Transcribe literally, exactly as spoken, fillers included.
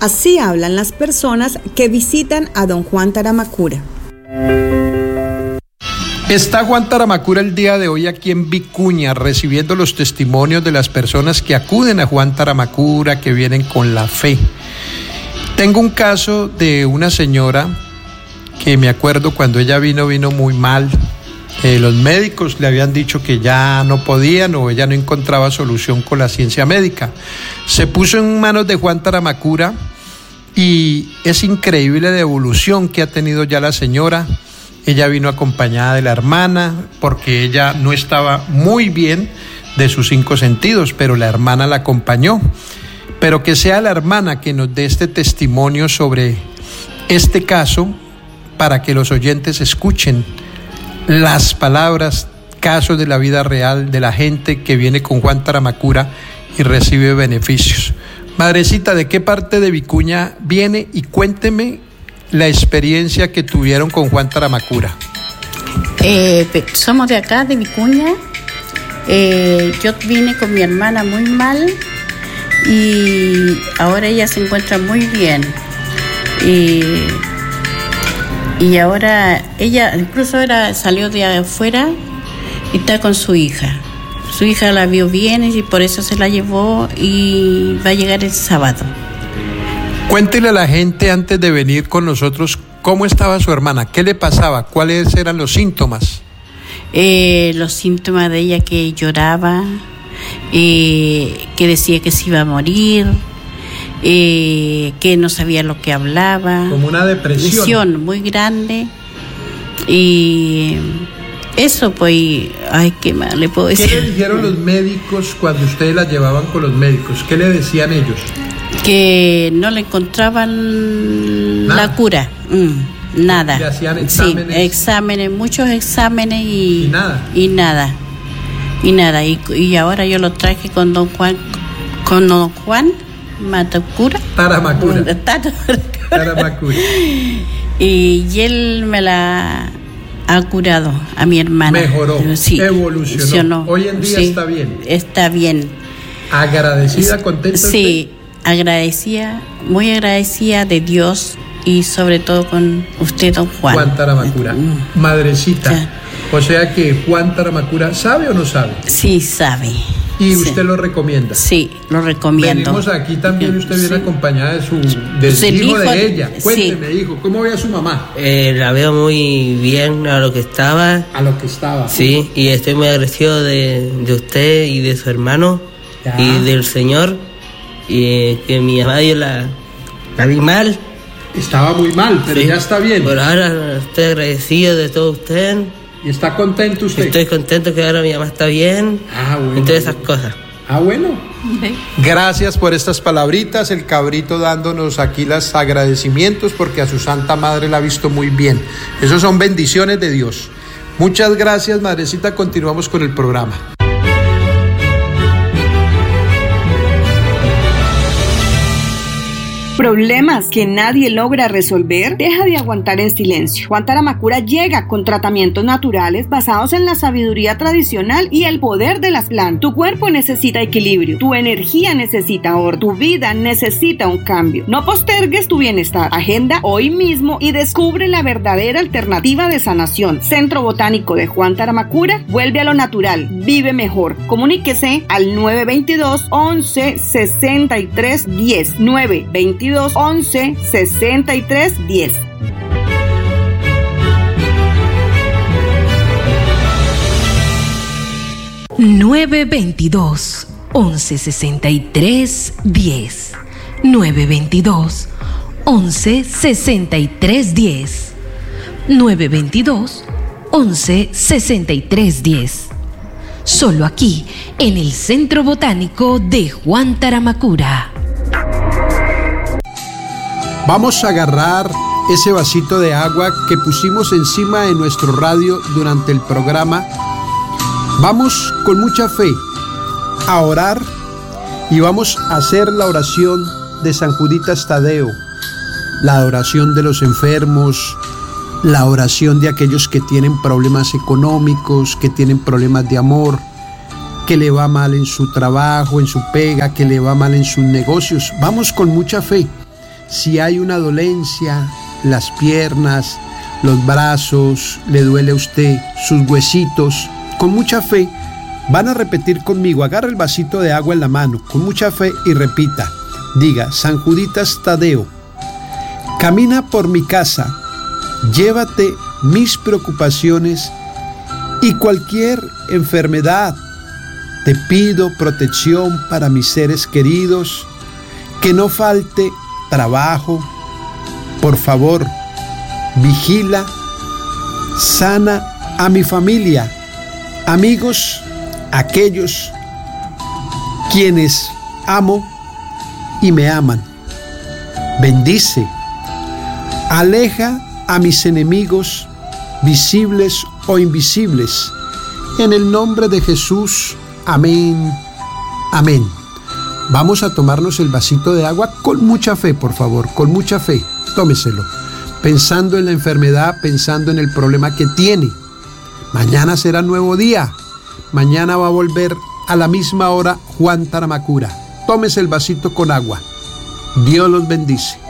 Así hablan las personas que visitan a don Juan Taramacura. Está Juan Taramacura el día de hoy aquí en Vicuña, recibiendo los testimonios de las personas que acuden a Juan Taramacura, que vienen con la fe. Tengo un caso de una señora que me acuerdo cuando ella vino, vino muy mal. Eh, los médicos le habían dicho que ya no podían o ella no encontraba solución con la ciencia médica. Se puso en manos de Juan Taramacura y es increíble la evolución que ha tenido ya la señora. Ella vino acompañada de la hermana porque ella no estaba muy bien de sus cinco sentidos, pero la hermana la acompañó. Pero que sea la hermana que nos dé este testimonio sobre este caso para que los oyentes escuchen las palabras, casos de la vida real de la gente que viene con Juan Taramacura y recibe beneficios. Madrecita, ¿de qué parte de Vicuña viene? Y cuénteme la experiencia que tuvieron con Juan Taramacura. Eh, somos de acá, de Vicuña. Eh, yo vine con mi hermana muy mal y ahora ella se encuentra muy bien. Y, y ahora ella incluso era, salió de afuera y está con su hija. Su hija la vio bien y por eso se la llevó y va a llegar el sábado. Cuéntele a la gente antes de venir con nosotros cómo estaba su hermana, qué le pasaba, cuáles eran los síntomas. Eh, los síntomas de ella, que lloraba, eh, que decía que se iba a morir, eh, que no sabía lo que hablaba. Como una depresión. Depresión muy grande. Y eso pues, ay, qué mal le puedo decir. ¿Qué le dijeron los médicos cuando ustedes la llevaban con los médicos? ¿Qué le decían ellos? Que no le encontraban nada. La cura. Mm. Nada. Le hacían exámenes. Sí, exámenes, muchos exámenes y, y nada. Y nada. Y nada. Y, y ahora yo lo traje con don Juan, con don Juan Matacura. Taramacura. Taramacura. Y, y él me la ha curado a mi hermana. Mejoró, sí, evolucionó. Hoy en día sí, está bien. Está bien. ¿Agradecida, contenta? Sí, usted? agradecida, muy agradecida de Dios. Y sobre todo con usted, don Juan. Juan Taramacura. Madrecita. Ya. O sea que Juan Taramacura, ¿sabe o no sabe? Sí, sabe. ¿Y sí. usted lo recomienda? Sí, lo recomiendo. Venimos aquí también, usted viene sí. acompañada de su del sí, hijo, hijo de ella. Sí. Cuénteme, hijo, ¿cómo ve a su mamá? Eh, la veo muy bien a lo que estaba. A lo que estaba. Sí, y estoy muy agradecido de, de usted y de su hermano ya. y del Señor. Y eh, que mi mamá yo la, la vi mal. Estaba muy mal, pero sí. ya está bien. Por ahora estoy agradecido de todo usted. ¿Y está contento usted? Estoy contento que ahora mi mamá está bien. Ah, bueno. Y todas esas cosas. Ah, bueno. Okay. Gracias por estas palabritas. El cabrito dándonos aquí los agradecimientos porque a su Santa Madre la ha visto muy bien. Esos son bendiciones de Dios. Muchas gracias, madrecita. Continuamos con el programa. ¿Problemas que nadie logra resolver? Deja de aguantar en silencio. Juan Taramacura llega con tratamientos naturales basados en la sabiduría tradicional y el poder de las plantas. Tu cuerpo necesita equilibrio, tu energía necesita orden, tu vida necesita un cambio. No postergues tu bienestar. Agenda hoy mismo y descubre la verdadera alternativa de sanación. Centro Botánico de Juan Taramacura, vuelve a lo natural, vive mejor. Comuníquese al nueve veintidós, once, sesenta y tres, diez. nueve veintidós, once, sesenta y tres, diez. nueve veintidós, once, sesenta y tres, diez. nueve veintidós, once, sesenta y tres, diez. nueve veintidós, once, sesenta y tres, diez. Solo aquí, en el Centro Botánico de Juan Taramacura. Vamos a agarrar ese vasito de agua que pusimos encima de nuestro radio durante el programa. Vamos con mucha fe a orar y vamos a hacer la oración de San Juditas Tadeo, la oración de los enfermos, la oración de aquellos que tienen problemas económicos, que tienen problemas de amor, que le va mal en su trabajo, en su pega, que le va mal en sus negocios. Vamos con mucha fe. si hay una dolencia, las piernas, los brazos, le duele a usted, sus huesitos, con mucha fe, van a repetir conmigo, agarra el vasito de agua en la mano, con mucha fe y repita, diga, San Juditas Tadeo, camina por mi casa, llévate mis preocupaciones y cualquier enfermedad. Te pido protección para mis seres queridos, que no falte trabajo. Por favor, vigila, sana a mi familia, amigos, aquellos quienes amo y me aman. Bendice, aleja a mis enemigos, visibles o invisibles. En el nombre de Jesús, amén, amén. Vamos a tomarnos el vasito de agua con mucha fe, por favor, con mucha fe. Tómeselo, pensando en la enfermedad, pensando en el problema que tiene. Mañana será nuevo día. Mañana va a volver a la misma hora Juan Taramacura. Tómese el vasito con agua. Dios los bendice.